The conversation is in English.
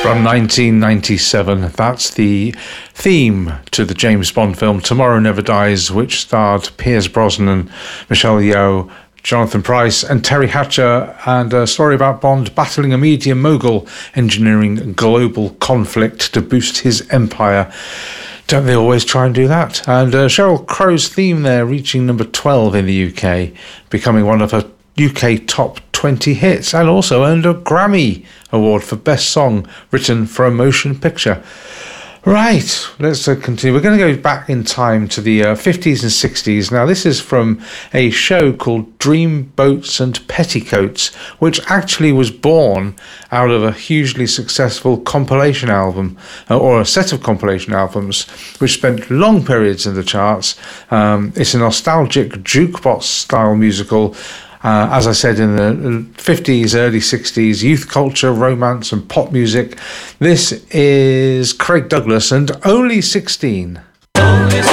From 1997, that's the theme to the James Bond film Tomorrow Never Dies, which starred Pierce Brosnan, Michelle Yeoh, Jonathan Pryce and Terry Hatcher, and a story about Bond battling a media mogul, engineering global conflict to boost his empire. Don't they always try and do that? And Sheryl Crow's theme there reaching number 12 in the UK, becoming one of her UK top 20 hits, and also earned a Grammy Award for Best Song Written for a Motion Picture. Right, let's continue. We're going to go back in time to the 50s and 60s. Now, this is from a show called Dreamboats and Petticoats, which actually was born out of a hugely successful compilation album, or a set of compilation albums, which spent long periods in the charts. It's a nostalgic jukebox-style musical. As I said, in the 50s, early 60s, youth culture, romance and pop music. This is Craig Douglas and Only 16. Only 16.